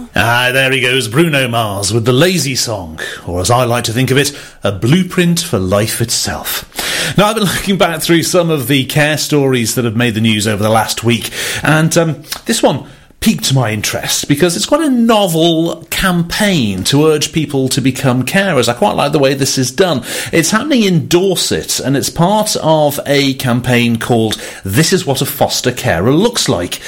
Ah, there he goes, Bruno Mars with the Lazy Song, or as I like to think of it, a blueprint for life itself. Now, I've been looking back through some of the care stories that have made the news over the last week, and this one piqued my interest because it's quite a novel campaign to urge people to become carers. I quite like the way this is done. It's happening in Dorset, and it's part of a campaign called This Is What a Foster Carer Looks Like.